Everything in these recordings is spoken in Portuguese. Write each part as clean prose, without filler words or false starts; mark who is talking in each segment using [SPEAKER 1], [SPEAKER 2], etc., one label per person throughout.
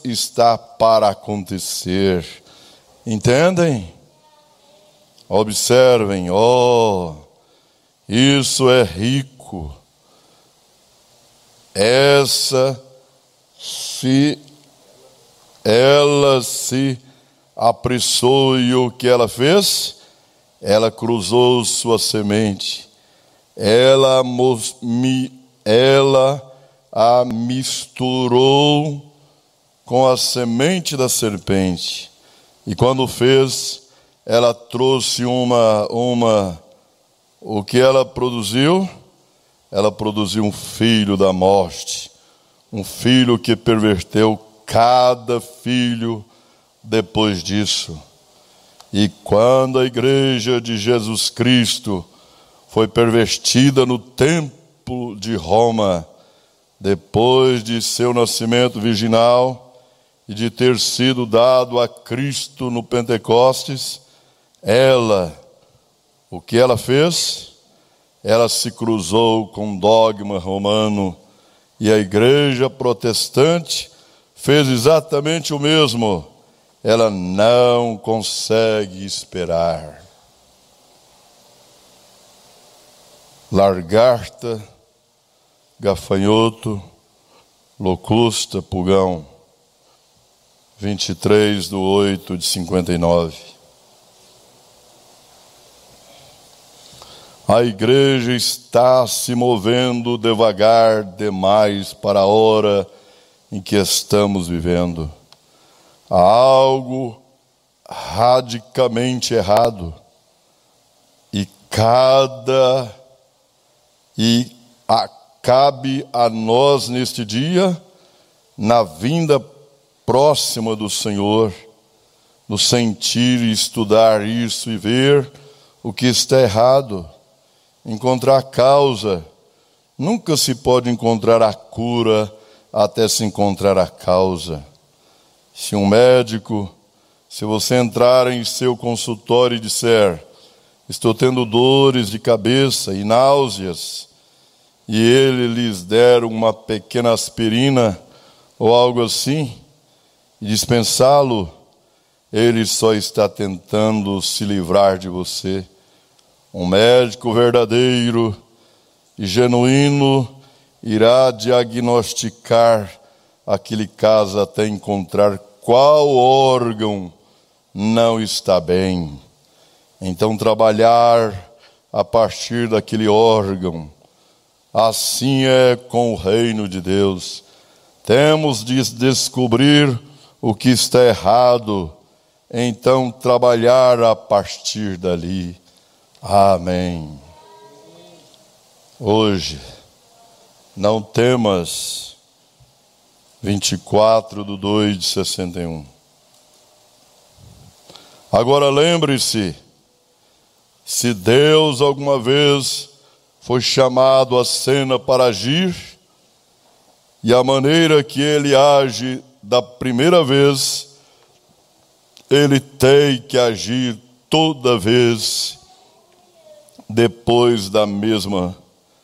[SPEAKER 1] está para acontecer. Entendem? Observem, isso é rico. Ela se apressou e o que ela fez? Ela cruzou sua semente. Ela a misturou com a semente da serpente. E quando fez, ela trouxe o que ela produziu? Ela produziu um filho da morte. Um filho que perverteu cada filho depois disso. E quando a igreja de Jesus Cristo foi pervertida no templo de Roma, depois de seu nascimento virginal e de ter sido dado a Cristo no Pentecostes, o que ela fez? Ela se cruzou com o dogma romano e a igreja protestante fez exatamente o mesmo. Ela não consegue esperar. Lagarta, gafanhoto, locusta, pulgão. 23/8/59. A igreja está se movendo devagar demais para a hora em que estamos vivendo. Há algo radicalmente errado. Cabe a nós neste dia, na vinda próxima do Senhor, no sentir e estudar isso e ver o que está errado, encontrar a causa. Nunca se pode encontrar a cura até se encontrar a causa. Se um médico, se você entrar em seu consultório e disser: estou tendo dores de cabeça e náuseas, e ele lhes der uma pequena aspirina ou algo assim, e dispensá-lo, ele só está tentando se livrar de você. Um médico verdadeiro e genuíno irá diagnosticar aquele caso até encontrar qual órgão não está bem. Então trabalhar a partir daquele órgão. Assim é com o reino de Deus. Temos de descobrir o que está errado, então trabalhar a partir dali. Amém. Hoje, não temas, 24/2/61. Agora lembre-se, se Deus alguma vez foi chamado à cena para agir, e a maneira que Ele age da primeira vez, Ele tem que agir toda vez depois da mesma.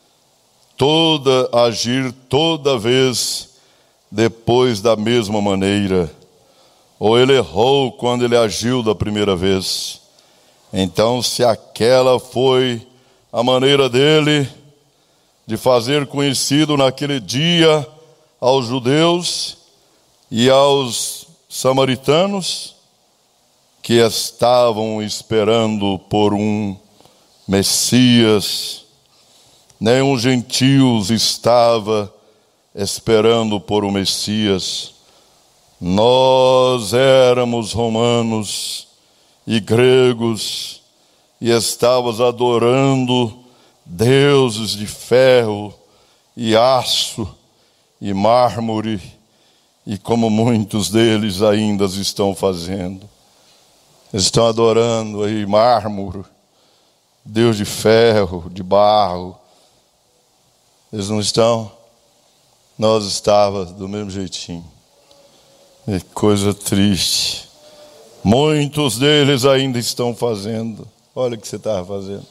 [SPEAKER 1] Agir toda vez depois da mesma maneira. Ou Ele errou quando Ele agiu da primeira vez. Então, se aquela foi a maneira dele de fazer conhecido naquele dia aos judeus e aos samaritanos que estavam esperando por um Messias, nenhum gentios estava esperando por um Messias. Nós éramos romanos e gregos e estávamos adorando deuses de ferro e aço e mármore, e como muitos deles ainda estão fazendo. Estão adorando aí mármore, Deus de ferro, de barro. Eles não estão? Nós estávamos do mesmo jeitinho. Que coisa triste. Muitos deles ainda estão fazendo. Olha o que você estava fazendo.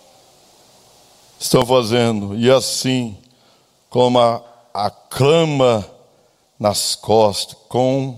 [SPEAKER 1] Estão fazendo. E assim, como a clama nas costas, com